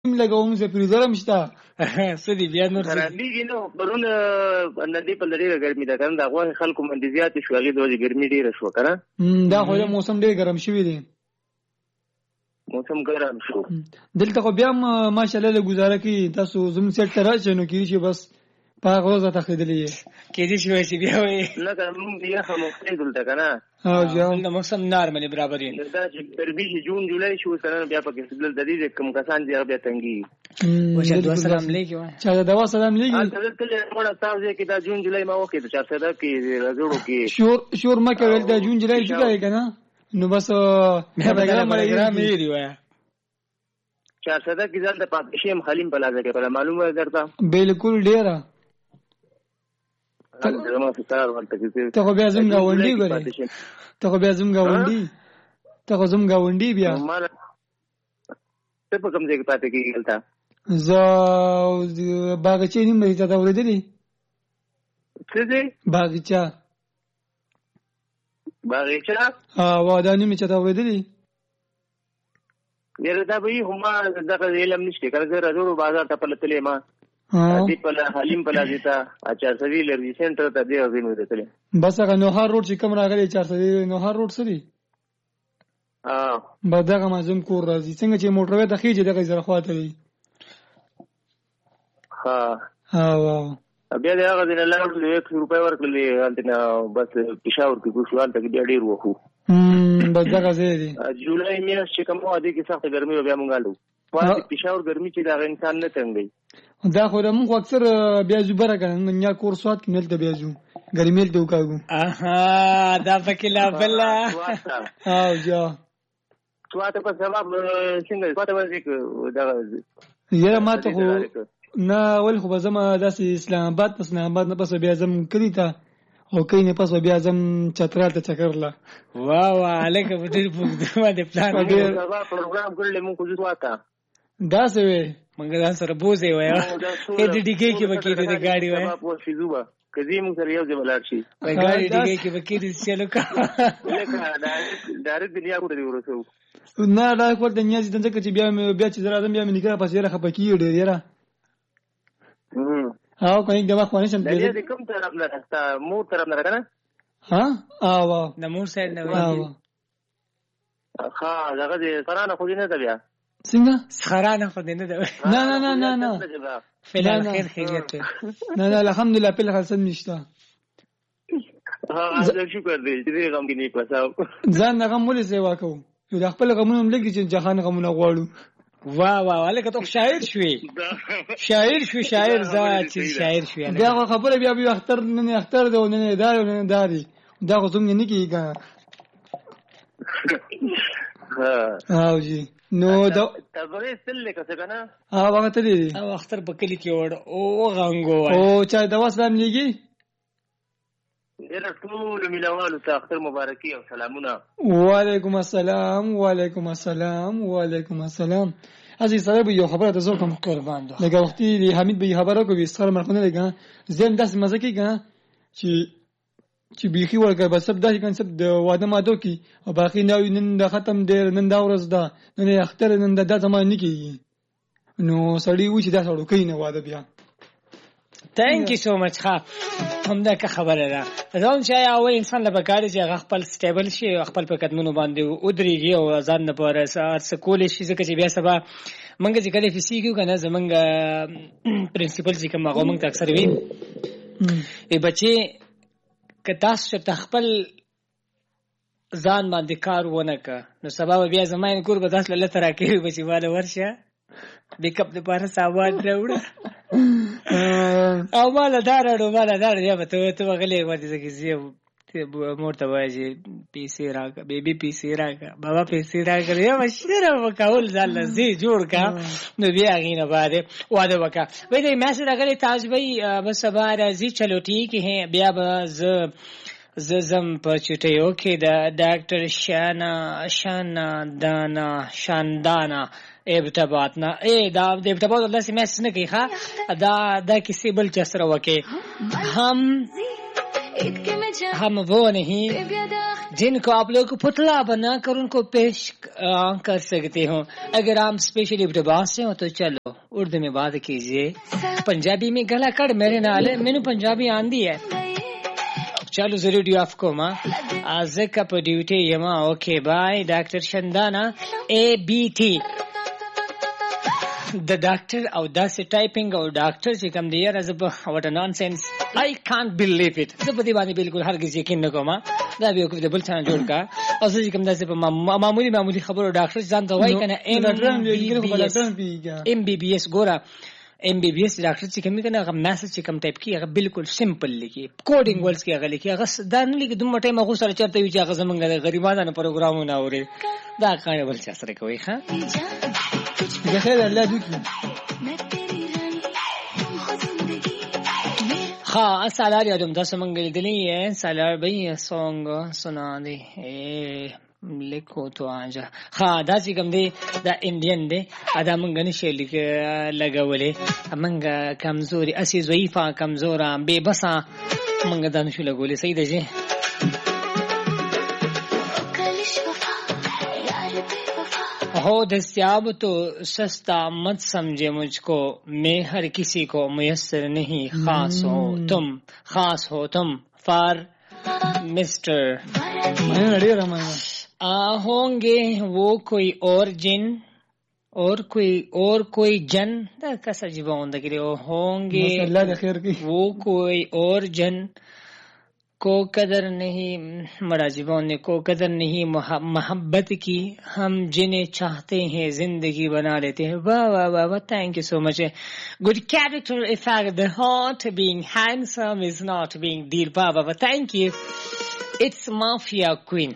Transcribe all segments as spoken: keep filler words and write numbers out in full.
لګوم زه پریزرم شته سدي بیا نور راځي نو پرون ندی په لري ګرمي ده کنه دا غوښه خلکو باندې زیات شو هغه د وجه ګرمي ډیره شو کنه دا خو د موسم ډیر ګرم شوی دی موسم ګرم شو دلته خو بیا ماشاءالله له گزاره کی تاسو زم سیټ تر راځنو کی شي بس په غوزه تخیدلې کې دې شوی چې بیا وي نه کنه موږ بیا هم خېدل تا کنه او جام د موسم نارمل برابر دی دا چې تر بیس جون جولای شو کنه بیا پکې سدل د دې کوم کسان دی بیا تنګي وشه دوا سلام علیکم چا دوا سلام علیکم اته کله وړه تاسو کې دا جون جولای ما وکړ چې چارسده کې راځو کې شور شور ما کې ول دا جون جولای چې کای کنه نو بس مې دا مړ دی وای چارسده کې ځل د پاتشیم خلیم پلازه کې پر معلومه درته بالکل ډیره ته خو بیا زم گاونډي ګورې ته خو بیا زم گاونډي ته خو زم گاونډي بیا ته په کوم ځای کې پاتې کېږي تا ز باغچې نیمه ته دا ورېدلې څه دې باغچا باغچا ها وا دا نیمه ته ورېدلې یره دا به هم دغه علم نشته کله زه راځو بازار ته په لتلې ما دی په حلیم په لازیتا اچار سوي لري سنټر ته دی او زینو دتل بس هغه نو هر روډ چې کوم راغلی چار سوي نو هر روډ سری ها بدغه مازم کور راځي څنګه چې موټر وې د خېجه دغه زره خواته دی ها ها واو بیا دا هغه د لاړ له یک روپۍ ورکړلې انتنا بس پېښور کې ګوښوال ته بیا ډیر وخو هم بدغه زه دی جولای میاشت چې کومه دی کې سخت ګرمي بیا مونږ غالو پاتې پېښور ګرمي چې دا انسان نه څنګه دا خو موږ اکثر بیا زبره کنه نیا کورسات کې نلته بیا زو ګرمېل ته وکاګو اها دا پکې لا بل او جا تواته په سبب څنګه تواته ورځي دا یره ماته خو نه ول خو زما داسې اسلام آباد پس نه آباد نه پس بیا زم کړی تا او کینه پس بیا زم چترال ته چکرلا واه واه الکه په دې په دې پلان دا پروګرام کړل موږ کوزو واتا دا څه وي منګه دا سره بوزي وای اې دې ډیګي کې بکې دې ګاډي وای په فیزوبا کدی موږ سره یو ځای ولر شي وای ګاډي ډیګي کې بکې دې چلو کا لکه دا ډایرکټ دنیا کو دې ورسو نه دا کول د نیاز دنده کې بیا بیا چې درادم بیا مې نکړه پس یې خپکی ډیر یاره ها کوي دا خو نه شم دې کوم طرف نه راځه مور طرف نه راکنه ها او د مور سایډ نه وای ها دا دې سرانه خو دې نه بیا څنګه سخرانه خو دې نه ده نه نه نه نه نه فلان خیر خیریت نه نه الحمدلله په خلصن نشته ها زه شکر دې چې غم کې نه پساو ځان نه غم ولې سیوا کوو یو د خپل غمونو لګي چې جهان غمونه غواړو واه واه الکه ته شاعر شوي شاعر شوي شاعر ذات چې شاعر شوي بیا خبره بیا بیا اختر نه اختر دی نه دار نه داري دا خو څنګه نه کیږي ها او جی نو دا تاسو سل لیکه څنګه ها وخت دی او اختر په کلی کې وړ او غنګو او چا دا وسلام لګي ډېر ټول ملوالو ته اختر مبارکي او سلامونه وعلیکم السلام وعلیکم السلام وعلیکم السلام عزیز صاحب یو خبره تاسو کوم قربان ده لکه وختي دی حمید به خبره کوي سره مرخونه لګا زم داس مزه کوي چې چې بيخي ورګه بس سب دا کنسپت د واده ماده کی او باقی نو نن د ختم ډیر نن دا ورځ ده نن اختر نن د زمانه کیږي نو سړی و چې دا سړی کین واده بیا thank you so much ها همدا که خبره ده ځان چې اول انسان له بکاري چې خپل سټیبل شي خپل په قدمونو باندې ودرېږي او ځان نه پاره سار سکول شي ځکه چې بیا سبا منګه چې کله فزیک یو کنه زمنګ پرنسپل چې کوم هغه موږ اکثر وین ای بچي که تاسو ته خپل ځان باندې کار ونه کا نو سبا بیا زماین کور به تاسو له تر کې بچي واده ورشه بیک اپ د پاره سامان راوړه او مال دارو مال دارو یا ته ته غلې ورته کیږي مور ته وایي پیسې راکا بیبي پیسې راکا بابا پیسې راکا یا مشره وکول ځل زی جوړ کا نو بیا غینه باندې واده وکا وای دې میسج راغلی تاسو به بس سبا راځي چلو ٹھیک ہے بیا باز زم په چټیو کې د ډاکټر شانا شانا دانا شاندانا ابتباطنا اے دا د ابتباط الله سے میسج نه کوي ها دا دا کسی بل چسره وکي ہم ہم وہ نہیں جن کو آپ لوگ پتلا بنا کر ان کو پیش کر سکتے ہو اگر آپ اسپیشلی ابتباط سے ہو تو چلو उर्दू में बात कीजिए, पंजाबी में गला कट मेरे नाल, मैनू पंजाबी आंदी है। चलो जरूर डी ऑफ को मां आज का ड्यूटी यमा okay by doctor Shandana A B T the doctor او داسې ټایپینګ او ډاکټر چې کوم دی یاره زه به what a nonsense I can't believe it زه په دې باندې بالکل هرګز یقین نه کوم دا به کوم د بل څه جوړ کا او زه چې کوم داسې په معمولی معمولی خبرو ډاکټر ځان ته وایي کنه ام بي بي اس ګوره ام بي بي اس ډاکټر چې کوم کنه هغه میسج چې کوم ټایپ کی هغه بالکل سمپل لیکي کوډینګ ورډز کې هغه لیکي هغه دا نه لیکي دومره ټایم هغه سره چرته وی چې هغه زمونږ د غریبانو پروګرامونه اوري دا کار بل څه سره کوي ښا بخیر الله دوکی हाँ सालार यादम दस मंगल दिली है सालार भाई सॉन्ग सुना दे ए लिखो तो आजा हाँ दासी कम दे दा इंडियन दे आधा मंगनी शेली के लगावले मंगा कमजोरी असी ज़ईफा कमजोरा बेबसा मंगा दानशु लगोले सही दे जी हो दस्याब तो सस्ता मत समझे मुझको, मैं हर किसी को मुयस्सर नहीं, खास हो तुम खास हो तुम फॉर मिस्टर आ होंगे वो कोई और जिन और कोई और कोई जन कैसा जीवा होंगे कि होंगे वो कोई और जन को कदर नहीं मरा जीवन ने को कदर नहीं मोहब्बत की, हम जिन्हें चाहते हैं जिंदगी बना लेते हैं। वाह वाह वाह वाह thank you so much. Good character effect the hot being handsome is not being deal वाह वाह वाह thank you it's mafia queen.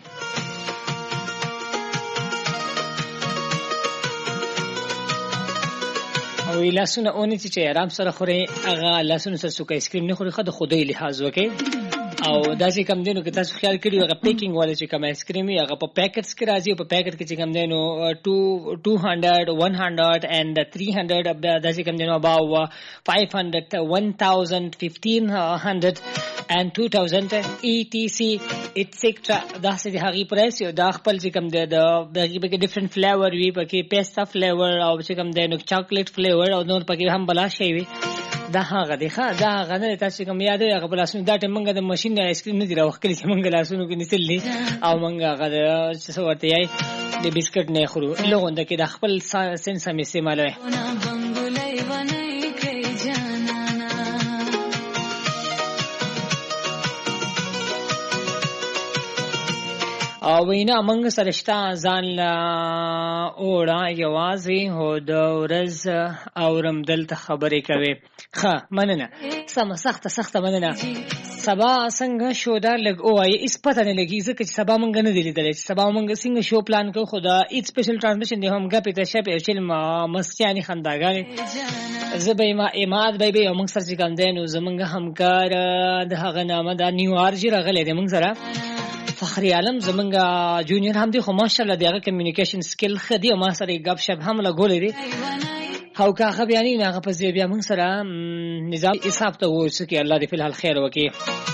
او لاسونه اونې چې آرام سره خوري هغه لاسونه سره څوک آیسکریم نه خوري خو د خدای لحاظ وکړي او دا چې کم دینو کې تاسو خیال کړی هغه پیکینګ والے چې کم آیسکریم یې هغه په پیکټس کې راځي او په پیکټ کې چې کم دینو two hundred one hundred and three hundred دا چې کم دینو about five hundred one thousand fifteen hundred and two thousand etc etc دا چې هغه پرایس یو دا خپل چې کم دی د هغه په ډیفرنٹ فلیور وی پکې پیستا فلیور او چې کم دینو چاکلیټ فلیور او نور پکې هم بلا شي وي دا هغه دی ښا دا هغه نه تاسو کوم یاد دی هغه بلاسونه دا ټیم موږ د ماشين د آیسکریم نه دی راوخلی چې موږ لاسونو کې نسلی او موږ هغه څه ورته یې د بسکټ نه خورو لغونده کې د خپل سنس هم استعمالوي او وینا منګ سرشتہ ځان لا اوړه یوازې هو د ورځ اورم دلته خبرې کوي ښه مننه سم سخت سخت مننه سبا څنګه شو دا لګ اوای اس پته نه لګي ځکه چې سبا منګ نه دی لیدل چې سبا منګ څنګه شو پلان کو خدا ایت سپیشل ټرانزیشن دی هم غپې ته شپه چې ما مسکیانی خنداګانې زبې ما اماد بای بای موږ سره څنګه دینو زمونږ همکار د هغه نامه د نیویارک راغلی دی موږ سره فخری عالم زمونږ جونیئر هم دی خو ماشاءالله دغه کمیونیکیشن سکل خدي او ما سره غب شپ هم لګولې دي هاو کا خبياني نه غو پزې بیا موږ سره نظام حساب ته وڅ کې الله دې فلحال خیر وکي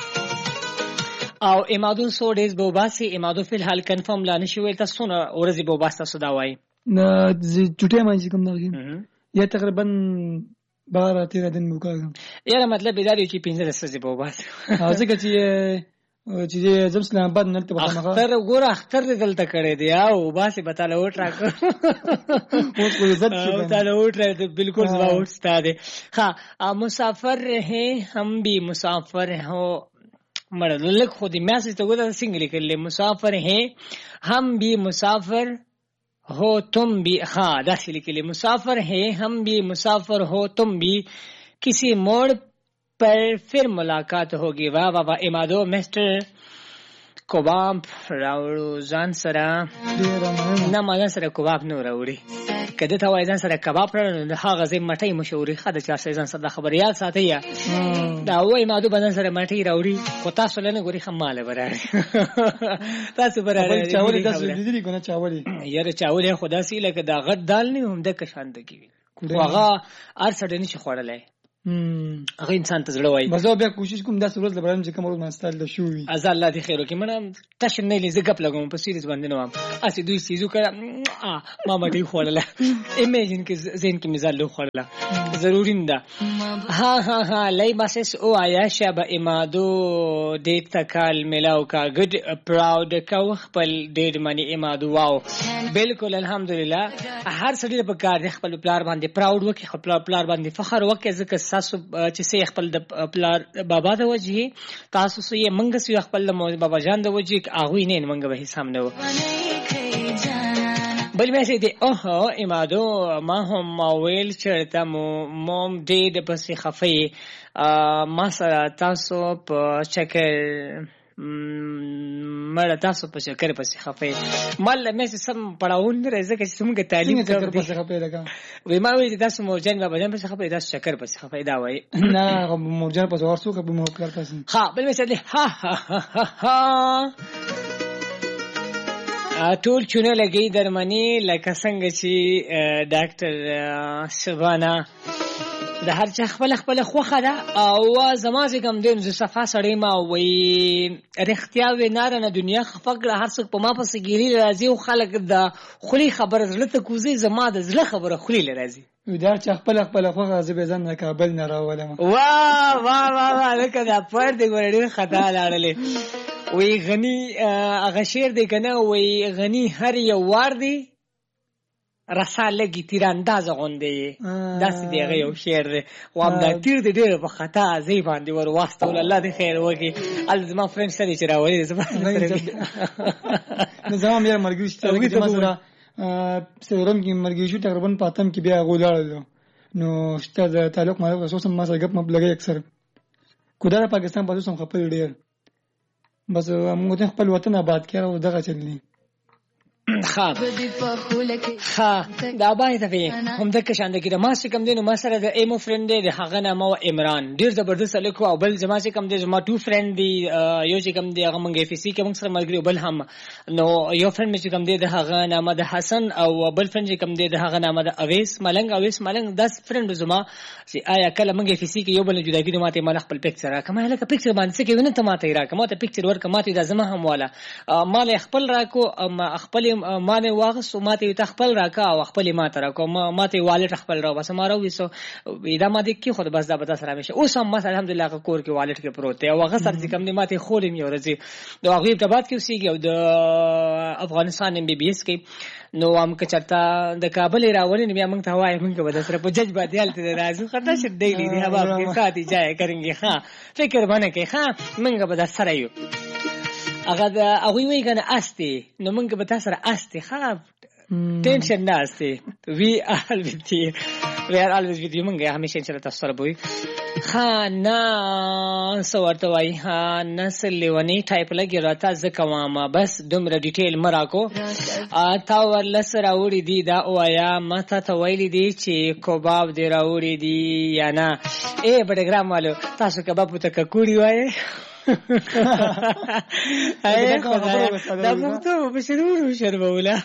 او امادو سو ډیز بو باسي امادو فلحال کنفرم لا نشوي تاسو نه ورځي بو باستا سودا وای نه چټه مانځي کوم نه یا تقریبا بارہ تیرہ دن وکړم یاره مطلب دا دی چې پنځه ورځې بو باس ځکه چې چې زم اسلام آباد نه ته بخنه اختر ګور اختر دلته کړی دی او باسي بتاله وټ راک اوس کو عزت شي بتاله وټ راځي بالکل زما وټ ستاده ها مسافر ہے ہم بھی مسافر ہو مړ لک خو دې میسج ته ګور سنگلی کړل مسافر ہے ہم بھی مسافر ہو تم بھی ہاں داسې لیکلي مسافر ہے ہم بھی مسافر ہو تم بھی کسی موڑ پر پھر ملاقات ہوگی واہ واہ واہ امادو مسٹر کباب راوړو ځان سره نه ما ځان سره کباب نه راوړي کله ته وای ځان سره کباب راوړو د هغه ځای مټي مشوري خاطر چې ځان سره خبر یاد ساتي یا دا وای امادو بدن سره مټي راوړي کو تاسو له ګوري خماله برابر تاسو برابر چاولي تاسو دې کنه چاولي یاره چاولي خدا سي لکه دا غټ دال نه هم د کشاند کی هغه ارسډ نشي خوړلای هغه انسان ته زړه وای. بس بیا کوشش کوم دا صورت لبرم چې کوم ورځ مستل د شوې از الله دې خیر وکړي. منه تاسو نه لې زګپ لګوم په سیریز باندې نو اسی دوی سيزو کړه ما ما دې خوړله ایمیجن کې زین کې مثال له خوړله ضروري نه. ها ها ها لای باسس او آیا شب امادو دې تکال ملاو کا ګډ پراود کا خپل ډېر منی امادو واو بالکل الحمدلله. هر سړي په کار خپل پلار باندې پراود وکي خپل پلار باندې فخر وکي ځکه تاسو چې سي خپل د پلار بابا د وجهي تاسو سي منګ سي خپل بابا جان د وجهي هغه نه منګ به سامنے و بل مې سي دي اوه امادو ما هم ویل چرته مو موم دې د پسې خفي ما سره تاسو په چکر مړه تاسو په شکر پسې خفه مال مې سم پړاون راځي چې څنګه تعلیم کوي پسې خفه لګا وې ما وې تاسو مورجن بابا جان پسې خفه تاسو شکر پسې خفه دا وای نه مورجن پسې ورسو کبه مو کار تاسو ها بل مې سړي ها ها ټول چونه لګي درمنی لکه څنګه چې ډاکټر شبانا د هر چا خپل خپل خوخه ده او زما کوم دین ز صفه سړی ما وی رښتیا و نه نه دنیا خفقره هر څوک په ما پسې ګيري راځي او خلک د خولي خبر زړه ته کوزي زما د زړه خبره خولي راځي دا چې خپل خپل خوخه زه به ځم نه کابل نه راولم. واه واه واه لکه دا پر دې ورډي خطا لاړلې وی غنی هغه شعر دی کنه وی غنی هر یو وار دی رسال لګی تیر انداز غوندې داسې دی هغه یو شعر دی او هم دا تیر دی ډېر په خطا ځای باندې ور واستول الله دې خیر وکړي. ال زما فرند سره چې راولې زما نه زما مې مرګ شته چې ما سره سرم کې مرګ شو تقریبا پاتم کې بیا غوډاړل نو شته تعلق ما اوس هم ما سره غپ مب لګي اکثر کودار پاکستان په اوسم خپل ډېر بس موږ خپل وطن آباد کړو او دغه چللی ها ها دا باید وي هم د کشان د کې ما چې کم دینو ما سره د ایمو فرند دی هغه نامه و عمران ډیر زبردست لیکو او بل جما چې کم دی ما ټو فرند دی یو چې کم دی هغه مونږ اف سی کې مونږ سره ملګری بل هم نو یو فرند چې کم دی د هغه نامه د حسن او بل فرند چې کم دی د هغه نامه د اویس ملنګ اویس ملنګ داس فرند زما چې آیا کله مونږ اف سی کې یو بل جدا کیږي ماته مال خپل پکچر راکمه لکه پکچر باندې څه کوي نه ته ماته راکمه ته پکچر ورکه ماته د زما هم والا مال خپل راکو خپل مانه واغس ماته تخپل راکا او خپل ماته راکو ماته والټ خپل را بس مارو وسو دا ما دې کې خود بس دا به سره مشه اوس هم الحمدلله کور کې والټ کې پروت دی او هغه سر چې کم دي ماته خورم یو ورځي دا غیب تبات کې وسیږي او د افغانستان ام بي بي اس کې نو هم کچتا د کابل راولین بیا موږ ته وای موږ به سره په جج باندې حالت راځو خطا شه ډیلی دی هوا په ساتي جای کرنګي ها فکر باندې کې ها موږ به سره یو هغه دا هغه وی کنه استی نو موږ به تاسو سره استی خراب ټینشن نه استی وی ال وی we are always with you موږ همیشه ان شاء الله تاسو سره وي. ها نه سوارته وای ها نسل لیونی ټایپ لګی راته ځکه ما بس دومره ډیټیل مراکو تا ورل سره وړي دي دا وایا ماته ته ویلي دي چې کوباب دی راوړي دي یا نه ای بډګرام والو تاسو کباب ته ککوړی وای دا مختو بشرور شربولا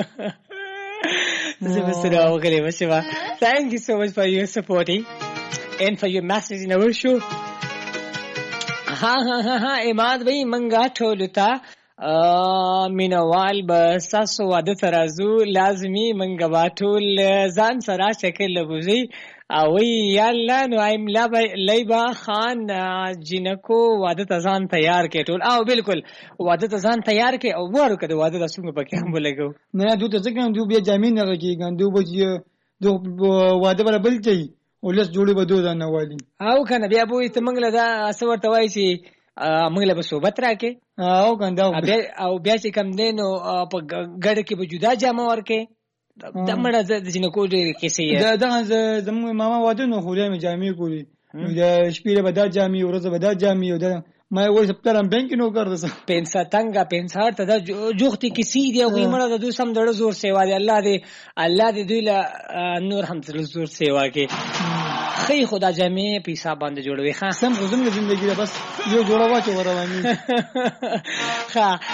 Zebasura okay Shiva. Thank you so much for your supporting and for your message in our show. Ha ha ha ha Imad bhai manga tholuta مینوال بس تاسو واده ترازو لازمی منګه باټول ځان سره شکل لګوزي او یالا نو ایم لیبا خان جنکو واده ته ځان تیار کې ټول او بالکل واده ته ځان تیار کې او ورو کده واده د څنګه پکې هم ولګو نه دوی ته ځکه دوی بیا جامین نه کېږي دوی به دوی واده بل بل کوي ولس جوړي به دوی نه والی او کنه بیا به ته منګله دا اسور ته وای چې موږ له صحبت راکې او کنده او بیا چې کم دینو په ګډ کې به جدا جامه ورکې د مړه د جنکو ډېر کیسې دا دا زموږ ماما واده نو خو یې جامې کولی د شپې به دا جامې ورځ به دا جامې او دا ما وایي سپترم بانک نو کړو پنسا تنګا پنسار ته د جوختي کیسې دی او مړه د دوی سم ډېر زور سیوا دی الله دې الله دې دوی له نور هم زور سیوا کې خی خدا جامې پیسا باندې جوړوي ښه سم غوږم د ژوندۍ بس یو جوړه واچو ورانی ښه